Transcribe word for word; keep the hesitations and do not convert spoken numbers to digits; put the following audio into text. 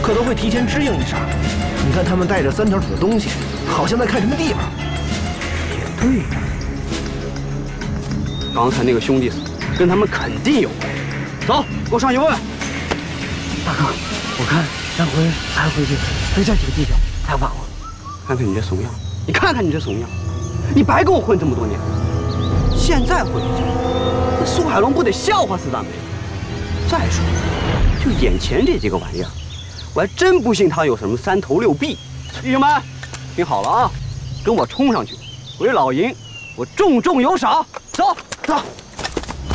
可都会提前支应一声。你看他们带着三条腿的东西，好像在看什么地方。也对呀， 刚才那个兄弟死，跟他们肯定有关。走，给我上去问问。 大哥，我看咱回还回去陪这几个弟兄太晚了。 看看你这怂样，你看看你这怂样，你白跟我混这么多年，现在回去，那苏海龙不得笑话死咱们呀？再说，就眼前这几个玩意儿，我还真不信他有什么三头六臂。弟兄们，听好了啊，跟我冲上去，回老营，我重重有赏。走走。